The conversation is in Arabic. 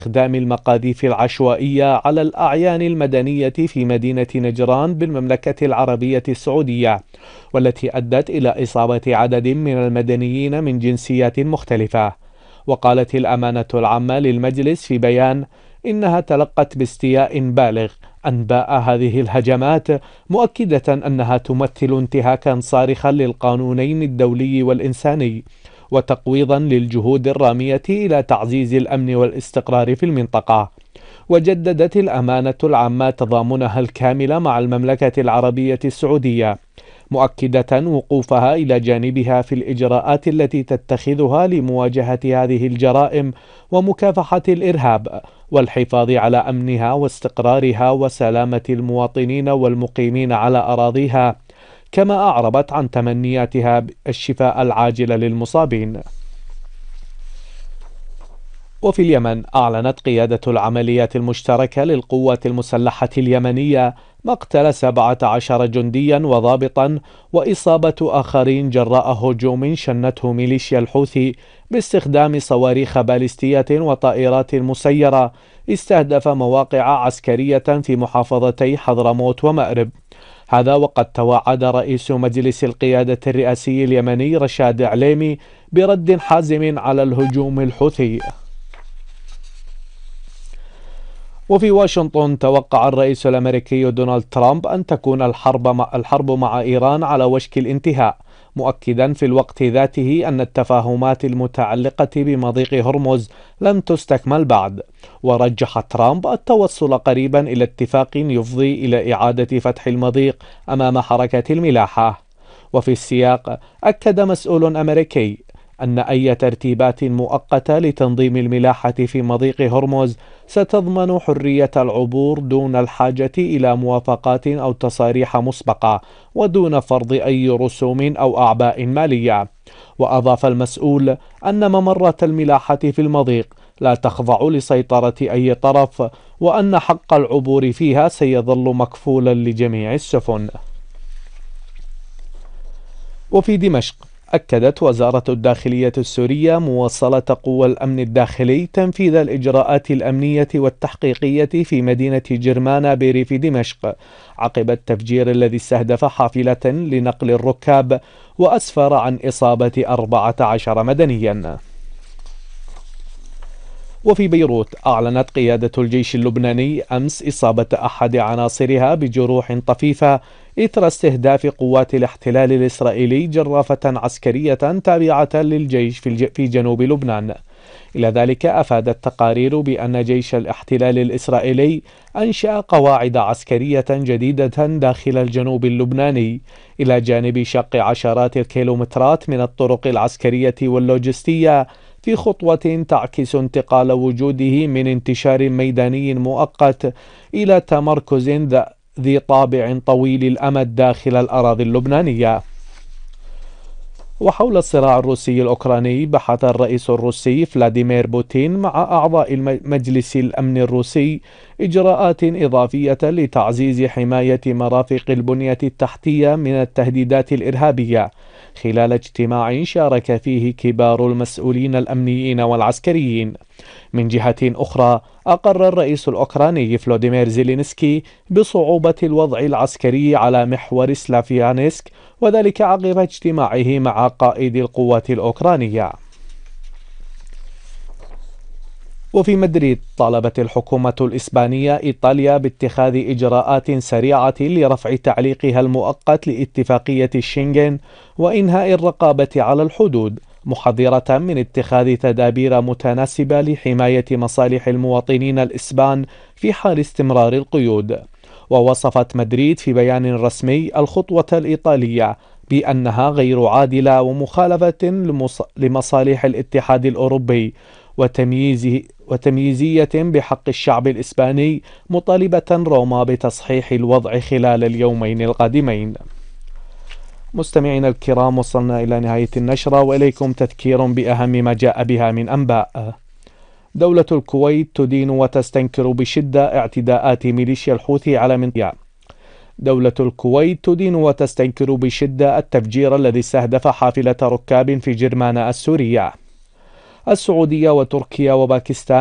استخدام المقاذيف العشوائية على الأعيان المدنية في مدينة نجران بالمملكة العربية السعودية، والتي أدت إلى إصابة عدد من المدنيين من جنسيات مختلفة. وقالت الأمانة العامة للمجلس في بيان إنها تلقت باستياء بالغ أنباء هذه الهجمات، مؤكدة أنها تمثل انتهاكا صارخا للقانونين الدولي والإنساني، وتقويضا للجهود الرامية إلى تعزيز الأمن والاستقرار في المنطقة. وجددت الأمانة العامة تضامنها الكامل مع المملكة العربية السعودية، مؤكدة وقوفها إلى جانبها في الإجراءات التي تتخذها لمواجهة هذه الجرائم ومكافحة الإرهاب، والحفاظ على أمنها واستقرارها وسلامة المواطنين والمقيمين على أراضيها، كما أعربت عن تمنياتها الشفاء العاجل للمصابين. وفي اليمن أعلنت قيادة العمليات المشتركة للقوات المسلحة اليمنية مقتل 17 جنديا وضابطا وإصابة آخرين جراء هجوم شنته ميليشيا الحوثي باستخدام صواريخ باليستية وطائرات مسيرة استهدف مواقع عسكرية في محافظتي حضرموت ومأرب. هذا وقد توعد رئيس مجلس القيادة الرئاسي اليمني رشاد عليمي برد حازم على الهجوم الحوثي. وفي واشنطن توقع الرئيس الأمريكي دونالد ترامب أن تكون الحرب مع إيران على وشك الانتهاء، مؤكدا في الوقت ذاته أن التفاهمات المتعلقة بمضيق هرمز لم تستكمل بعد. ورجح ترامب التوصل قريبا إلى اتفاق يفضي إلى إعادة فتح المضيق أمام حركة الملاحة. وفي السياق أكد مسؤول أمريكي أن أي ترتيبات مؤقتة لتنظيم الملاحة في مضيق هرمز ستضمن حرية العبور دون الحاجة إلى موافقات أو تصاريح مسبقة، ودون فرض أي رسوم أو أعباء مالية. وأضاف المسؤول أن ممرات الملاحة في المضيق لا تخضع لسيطرة أي طرف، وأن حق العبور فيها سيظل مكفولا لجميع السفن. وفي دمشق أكدت وزارة الداخلية السورية مواصلة قوى الأمن الداخلي تنفيذ الإجراءات الأمنية والتحقيقية في مدينة جرمانة بريف دمشق عقب التفجير الذي استهدف حافلة لنقل الركاب وأسفر عن إصابة 14 مدنيا. وفي بيروت أعلنت قيادة الجيش اللبناني أمس إصابة أحد عناصرها بجروح طفيفة إثر استهداف قوات الاحتلال الإسرائيلي جرافة عسكرية تابعة للجيش في جنوب لبنان. إلى ذلك أفادت تقارير بأن جيش الاحتلال الإسرائيلي أنشأ قواعد عسكرية جديدة داخل الجنوب اللبناني، إلى جانب شق عشرات الكيلومترات من الطرق العسكرية واللوجستية، في خطوة تعكس انتقال وجوده من انتشار ميداني مؤقت إلى تمركز ذي طابع طويل الأمد داخل الأراضي اللبنانية. وحول الصراع الروسي الأوكراني بحث الرئيس الروسي فلاديمير بوتين مع أعضاء مجلس الأمن الروسي إجراءات إضافية لتعزيز حماية مرافق البنية التحتية من التهديدات الإرهابية، خلال اجتماع شارك فيه كبار المسؤولين الأمنيين والعسكريين. من جهة أخرى أقر الرئيس الأوكراني فلوديمير زيلينسكي بصعوبة الوضع العسكري على محور سلافيانسك، وذلك عقب اجتماعه مع قائد القوات الأوكرانية. وفي مدريد طالبت الحكومة الإسبانية إيطاليا باتخاذ إجراءات سريعة لرفع تعليقها المؤقت لاتفاقية الشنغن وإنهاء الرقابة على الحدود، محذرة من اتخاذ تدابير متناسبة لحماية مصالح المواطنين الإسبان في حال استمرار القيود. ووصفت مدريد في بيان رسمي الخطوة الإيطالية بأنها غير عادلة ومخالفة لمصالح الاتحاد الأوروبي وتمييزية بحق الشعب الإسباني، مطالبة روما بتصحيح الوضع خلال اليومين القادمين. مستمعينا الكرام، وصلنا إلى نهاية النشرة، وإليكم تذكير بأهم ما جاء بها من أنباء. دولة الكويت تدين وتستنكر بشدة اعتداءات ميليشيا الحوثي على منطقة. دولة الكويت تدين وتستنكر بشدة التفجير الذي استهدف حافلة ركاب في جرمانة السورية. السعودية وتركيا وباكستان